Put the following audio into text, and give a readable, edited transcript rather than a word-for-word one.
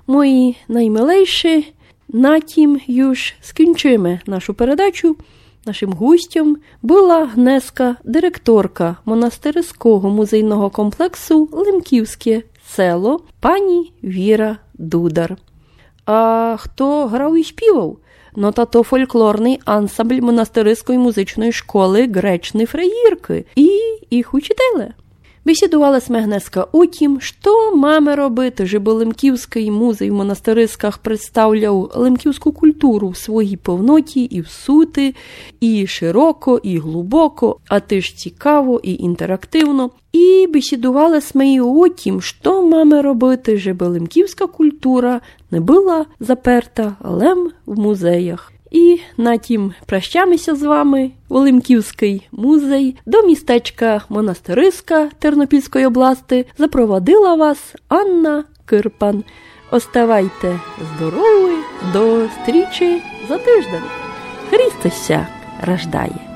мої наймилейші, на тім юж скінчимо нашу передачу. Нашим гостем була Гнеска, директорка монастирського музейного комплексу «Лемківське село» пані Віра Дудар. А хто грав і співав? Ну, то фольклорний ансамбль монастирської музичної школи «Гречні фраїрки» і їх учителі. Бесідувала Гнеска о тім, що маме робити, щоб Лемківський музей в монастирисках представляв лемківську культуру в своїй повноті і всути, і широко, і глибоко, а теж цікаво і інтерактивно. І бесідувала ми о тім, що маме робити, щоб лемківська культура не була заперта лем в музеях. І на тім прощаємося з вами у Лемківський музей до містечка Монастириська Тернопільської області запровадила вас Анна Кирпан. Оставайте здорові, до зустрічі за тиждень. Христос ся рождає.